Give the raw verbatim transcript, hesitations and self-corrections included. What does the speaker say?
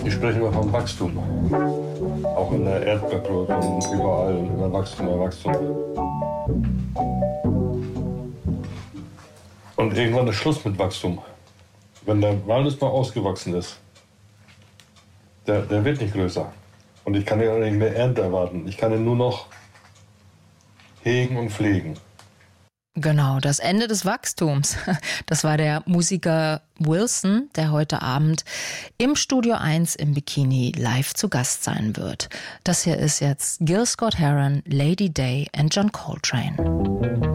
Ich spreche immer vom Wachstum. Auch in der Erdbeerproduktion, überall, immer Wachstum, immer Wachstum. Und irgendwann ist Schluss mit Wachstum. Wenn der Walnuss mal ausgewachsen ist, der, der wird nicht größer. Und ich kann ja nicht mehr Ernte erwarten. Ich kann ihn nur noch hegen und pflegen. Genau, das Ende des Wachstums. Das war der Musiker Wilson, der heute Abend im Studio eins im Bikini live zu Gast sein wird. Das hier ist jetzt Gil Scott-Heron, Lady Day und John Coltrane.